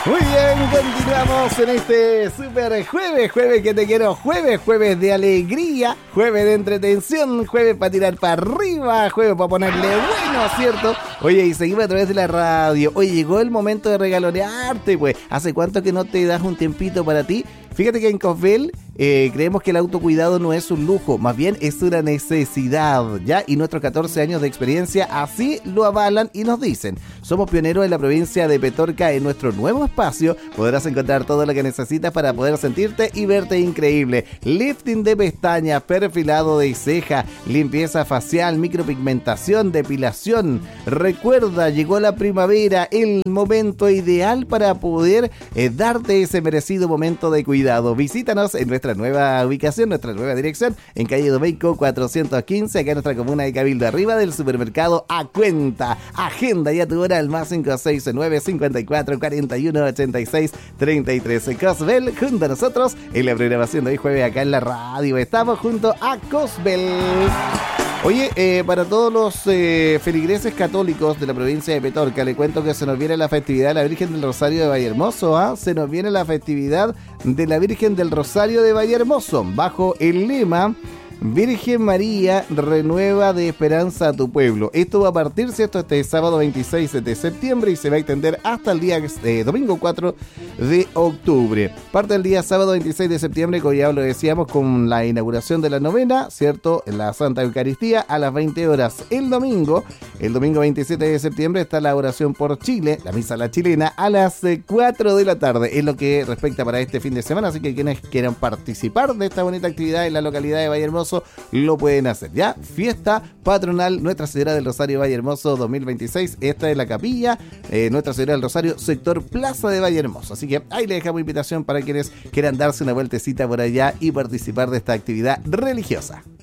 Muy bien, continuamos en este super jueves que te quiero, jueves de alegría, jueves de entretención, jueves para tirar para arriba, jueves para ponerle bueno, ¿cierto? Oye, y seguimos a través de la radio. Oye, llegó el momento de regalonearte, pues. ¿Hace cuánto que no te das un tiempito para ti? Fíjate que en Cosbel creemos que el autocuidado no es un lujo, más bien es una necesidad, ¿ya? Y nuestros 14 años de experiencia así lo avalan y nos dicen. Somos pioneros en la provincia de Petorca. En nuestro nuevo espacio podrás encontrar todo lo que necesitas para poder sentirte y verte increíble. Lifting de pestañas, perfilado de ceja, limpieza facial, micropigmentación, depilación. Recuerda, llegó la primavera, el momento ideal para poder darte ese merecido momento de cuidado. Visítanos en nuestra nueva ubicación, nuestra nueva dirección, en calle Domeico 415, acá en nuestra comuna de Cabildo, arriba del supermercado A Cuenta. Agenda ya tu hora al más 569 54 41 86 33. Cosbel junto a nosotros en la programación de hoy jueves acá en la radio. Estamos junto a Cosbel. Oye, para todos los feligreses católicos de la provincia de Petorca, le cuento que se nos viene la festividad de la Virgen del Rosario de Vallehermoso, ¿ah? Se nos viene la festividad de la Virgen del Rosario de Vallehermoso, bajo el lema Virgen María, renueva de esperanza a tu pueblo. Esto va a partir, ¿cierto?, este sábado 26 de septiembre y se va a extender hasta el día domingo 4 de octubre. Parte el día sábado 26 de septiembre, como ya lo decíamos, con la inauguración de la novena, ¿cierto?, en la Santa Eucaristía a las 20 horas. El domingo 27 de septiembre está la oración por Chile, la misa a la chilena, a las 4 de la tarde. Es lo que respecta para este fin de semana, así que quienes quieran participar de esta bonita actividad en la localidad de Vallehermoso lo pueden hacer, ¿ya? Fiesta patronal Nuestra Señora del Rosario Vallehermoso 2026. Esta es la capilla Nuestra Señora del Rosario, sector Plaza de Vallehermoso. Así que ahí les dejamos invitación para quienes quieran darse una vueltecita por allá y participar de esta actividad religiosa.